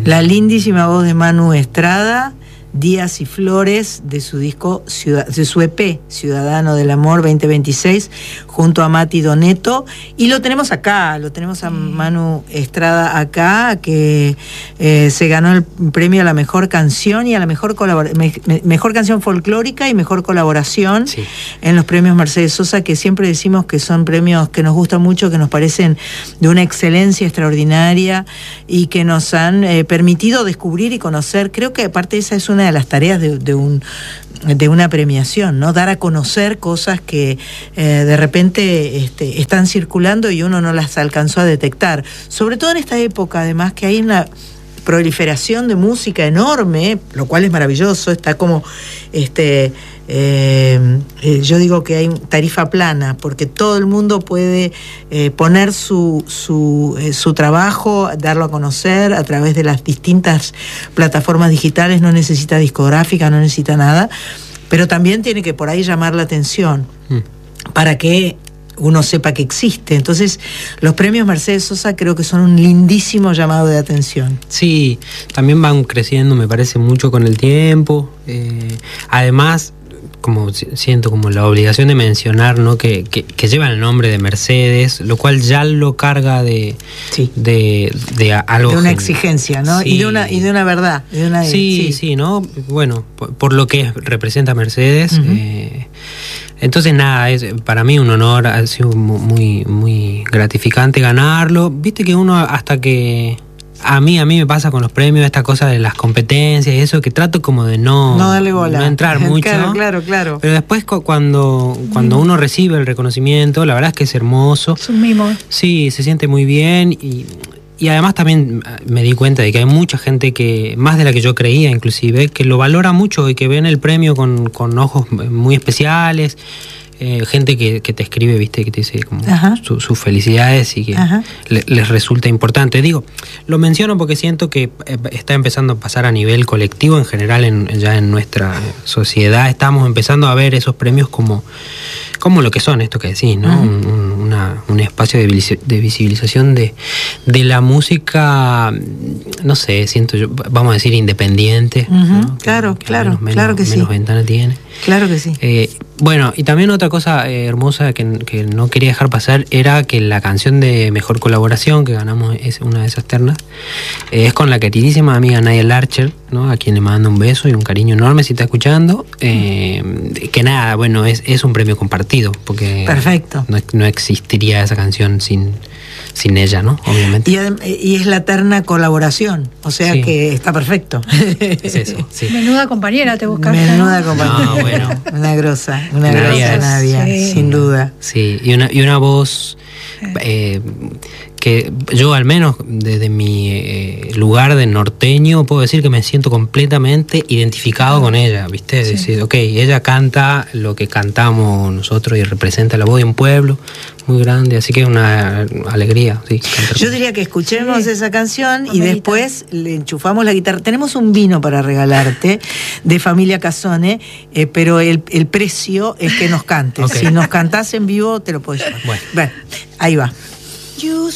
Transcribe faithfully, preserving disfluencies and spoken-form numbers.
La lindísima voz de Manu Estrada, Días y Flores, de su disco, de su E P, Ciudadano del Amor veinte veintiséis, junto a Mati Doneto. Y lo tenemos acá, lo tenemos a Manu Estrada acá, que eh, se ganó el premio a la mejor canción y a la mejor colabora- me, me, mejor canción folclórica y mejor colaboración, sí, en los premios Mercedes Sosa, que siempre decimos que son premios que nos gustan mucho, que nos parecen de una excelencia extraordinaria y que nos han eh, permitido descubrir y conocer. Creo que aparte esa es una de las tareas de, de un de una premiación, ¿no? Dar a conocer cosas que eh, de repente este, están circulando y uno no las alcanzó a detectar. Sobre todo en esta época, además, que hay una proliferación de música enorme, lo cual es maravilloso. Está como este eh, eh, yo digo que hay tarifa plana, porque todo el mundo puede eh, poner su su, eh, su trabajo, darlo a conocer a través de las distintas plataformas digitales. No necesita discográfica, no necesita nada, pero también tiene que por ahí llamar la atención mm. para que uno sepa que existe. Entonces, los premios Mercedes Sosa creo que son un lindísimo llamado de atención. Sí, también van creciendo, me parece, mucho con el tiempo. Eh, además, como siento como la obligación de mencionar, ¿no? que, que, que llevan el nombre de Mercedes, lo cual ya lo carga de, sí. de, de algo. De una exigencia, ¿no? Sí. Y de una, y de una verdad. De una, sí, sí, sí, ¿no? Bueno, por, por lo que representa Mercedes. Uh-huh. eh, Entonces nada, es para mí un honor, ha sido muy, muy gratificante ganarlo. Viste que uno hasta que a mí a mí me pasa con los premios esta cosa de las competencias y eso, que trato como de no, no darle bola, no entrar mucho. Claro, claro, claro. Pero después cuando, cuando uno recibe el reconocimiento, la verdad es que es hermoso. Es un mimo. Sí, se siente muy bien y... Y además también me di cuenta de que hay mucha gente que, más de la que yo creía inclusive, que lo valora mucho y que ven el premio con, con ojos muy especiales. Eh, gente que, que te escribe, viste, que te dice como sus su felicidades y que le, les resulta importante. Digo, lo menciono porque siento que está empezando a pasar a nivel colectivo en general, en, ya en nuestra sociedad. Estamos empezando a ver esos premios como, como lo que son, esto que decís, ¿no? Un, un, una, un espacio de, de visibilización de, de la música, no sé, siento yo, vamos a decir independiente. Uh-huh. ¿no? Claro, que, que claro, menos, claro que menos sí. Menos ventana tiene. Claro que sí. Eh, bueno, y también otra cosa eh, hermosa que, que no quería dejar pasar era que la canción de mejor colaboración que ganamos, es una de esas ternas, eh, es con la queridísima amiga Nadia Larcher, ¿no? A quien le mando un beso y un cariño enorme si está escuchando. Eh, que nada, bueno, es, es un premio compartido, porque perfecto. No, no existiría esa canción sin... sin ella, ¿no? Obviamente. Y, y es la terna colaboración, o sea sí. que está perfecto. Es eso, sí. Menuda compañera te buscaste. Menuda compañera. No, bueno. Una grosa, una Nadia grosa es, Nadia, sí. sin duda. Sí, y una, y una voz eh, que yo al menos desde mi eh, lugar de norteño puedo decir que me siento completamente identificado con ella, ¿viste? Es sí. decir, ok, ella canta lo que cantamos nosotros y representa la voz de un pueblo muy grande, así que es una alegría. Sí, yo diría que escuchemos sí. esa canción y después le enchufamos la guitarra. Tenemos un vino para regalarte de Familia Casone, eh, pero el, el precio es que nos cantes. Okay. Si nos cantás en vivo te lo puedes llevar. Bueno, bueno ahí va.